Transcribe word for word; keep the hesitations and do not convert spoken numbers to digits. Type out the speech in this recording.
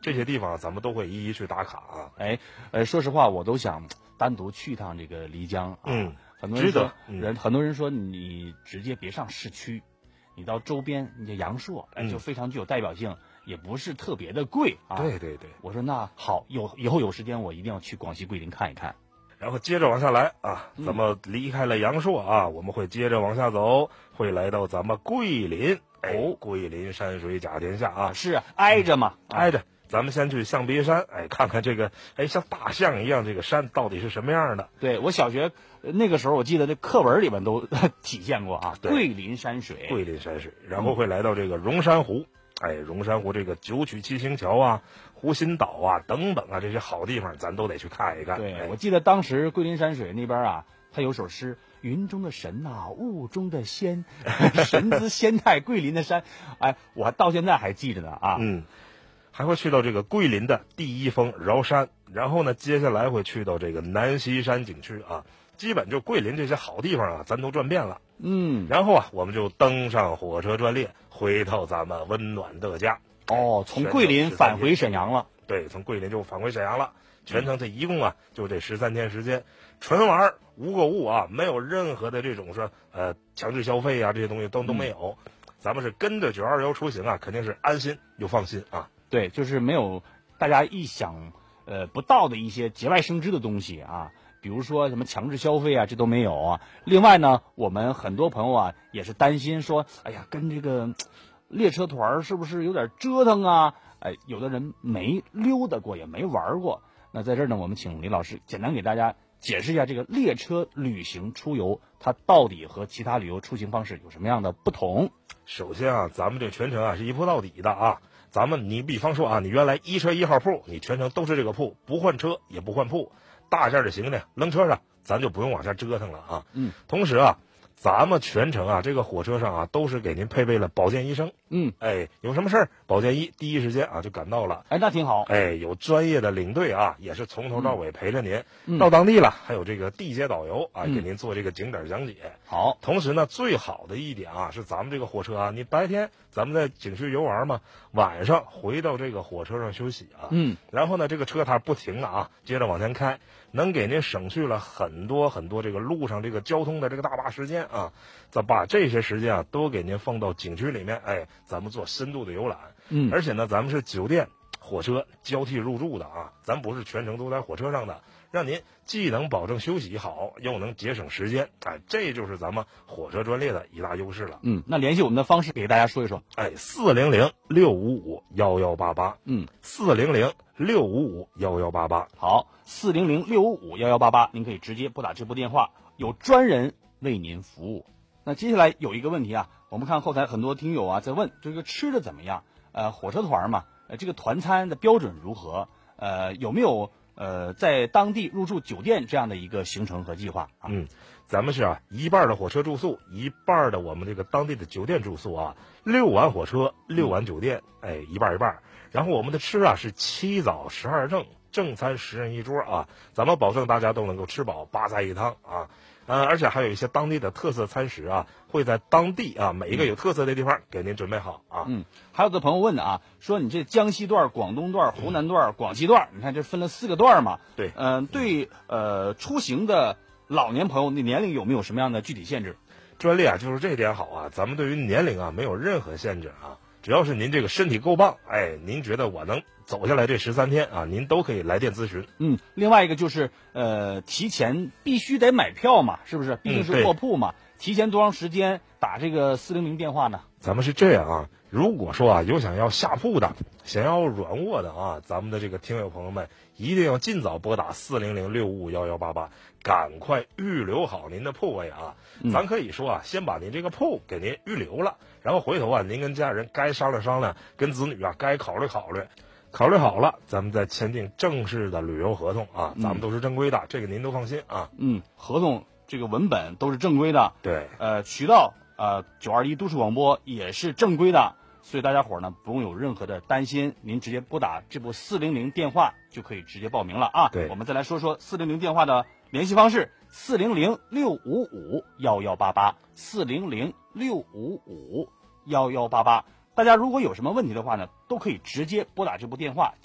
这些地方咱们都会一一去打卡啊。 哎，呃，说实话，我都想单独去一趟这个漓江啊。 嗯， 很多人说， 嗯、 人很多人说你直接别上市区，你到周边，你这阳朔，哎，就非常具有代表性。嗯，也不是特别的贵啊。 对对对， 我说那好，有以后有时间我一定要去广西桂林看一看。 然后接着往下来啊，咱们离开了阳朔啊，嗯、我们会接着往下走，会来到咱们桂林。哦，桂林山水甲天下啊， 是挨着嘛， 嗯、挨着。咱们先去象鼻山，哎，看看这个，哎，像大象一样，这个山到底是什么样的？ 对，我小学那个时候，我记得这课文里面都体现过啊。桂林山水， 桂林山水，然后会来到这个荣山湖。嗯哎，荣山湖这个九曲七星桥啊、湖心岛啊等等啊，这些好地方咱都得去看一看。 对， 哎、 我记得当时桂林山水那边啊，它有首诗：“云中的神呐、啊，雾中的仙，神姿仙态桂林的山。”哎，我到现在还记着呢啊。 嗯，还会去到这个桂林的第一峰崂山，然后呢，接下来会去到这个南溪山景区啊。基本就桂林这些好地方啊，咱都转遍了。 嗯， 然后啊，我们就登上火车专列，回到咱们温暖的家。 哦，从桂林返回沈阳了。 对，从桂林就返回沈阳了。全程这一共啊，就这十三天时间，纯玩无购物啊，没有任何的这种说呃强制消费啊，这些东西都都没有。嗯、咱们是跟着九二幺出行啊，肯定是安心又放心啊。 对，就是没有大家意想呃不到的一些节外生枝的东西啊。比如说什么强制消费啊，这都没有啊。另外呢，我们很多朋友啊也是担心说，哎呀，跟这个列车团是不是有点折腾啊？哎，有的人没溜达过，也没玩过。那在这儿呢，我们请李老师简单给大家解释一下这个列车旅行出游，它到底和其他旅游出行方式有什么样的不同？ 首先啊，咱们这全程啊是一铺到底的啊。咱们你比方说啊，你原来一车一号铺，你全程都是这个铺，不换车也不换铺。大件的行李扔车上，咱就不用往下折腾了啊。 嗯， 同时啊，咱们全程啊，这个火车上啊，都是给您配备了保健医生。 嗯， 哎，有什么事儿，保健医第一时间啊就赶到了。 哎，那挺好。 哎，有专业的领队啊，也是从头到尾陪着您。 嗯、 到当地了，还有这个地接导游啊，给您做这个景点讲解。 好， 同时呢，最好的一点啊，是咱们这个火车啊，你白天咱们在景区游玩嘛，晚上回到这个火车上休息啊。 嗯， 然后呢，这个车它不停的啊，接着往前开，能给您省去了很多很多这个路上这个交通的这个大把时间啊。咱把这些时间啊，都给您放到景区里面，哎，咱们做深度的游览。 嗯， 而且呢，咱们是酒店、火车交替入住的啊，咱不是全程都在火车上的，让您既能保证休息好，又能节省时间。哎，这就是咱们火车专列的一大优势了。 嗯，那联系我们的方式给大家说一说。 哎，四零零六五五幺幺八八。 嗯， 四零零六五五幺幺八八。 好，四零零六五五幺幺八八，您可以直接拨打这部电话，有专人为您服务。那接下来有一个问题啊，我们看后台很多听友啊在问这个吃的怎么样？呃，火车团嘛，呃，这个团餐的标准如何？呃，有没有呃在当地入住酒店这样的一个行程和计划啊？ 嗯，咱们是啊，一半的火车住宿，一半的我们这个当地的酒店住宿啊，六晚火车，六晚酒店，哎，一半一半。然后我们的吃啊是七早十二正，正餐十人一桌啊，咱们保证大家都能够吃饱，八菜一汤啊。呃，而且还有一些当地的特色餐食啊，会在当地啊每一个有特色的地方给您准备好啊。 嗯，还有的朋友问的啊，说你这江西段、广东段、湖南段、广西段，你看这分了四个段嘛？ 对， 嗯、呃，对，呃，出行的老年朋友，那年龄有没有什么样的具体限制？ 专列啊，就是这点好啊，咱们对于年龄啊没有任何限制啊。只要是您这个身体够棒，哎，您觉得我能走下来这十三天啊，您都可以来电咨询。 嗯，另外一个就是呃，提前必须得买票嘛，是不是？毕竟是卧铺嘛，嗯、提前多长时间打这个四零零电话呢？ 咱们是这样啊，如果说啊有想要下铺的，想要软卧的啊，咱们的这个听友朋友们一定要尽早拨打四零零六五五幺幺八八，赶快预留好您的铺位啊。 嗯、 咱可以说啊，先把您这个铺给您预留了，然后回头啊，您跟家人该商量商量，跟子女啊该考虑考虑，考虑好了，咱们再签订正式的旅游合同啊，咱们都是正规的，嗯、这个您都放心啊。 嗯，合同这个文本都是正规的， 对， 呃，渠道呃九二一都市广播也是正规的。所以大家伙呢不用有任何的担心，您直接拨打这部四零零电话就可以直接报名了啊。 对， 我们再来说说四零零电话的联系方式：四零零六五五幺幺八八，四零零六五五幺幺八八。大家如果有什么问题的话呢，都可以直接拨打这部电话